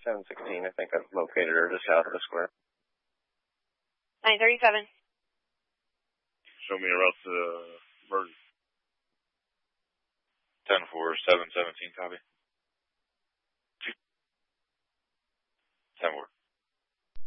716, I think I've located her just south of the square. 937. Show me a route to Virgin. 10-4, 717, copy.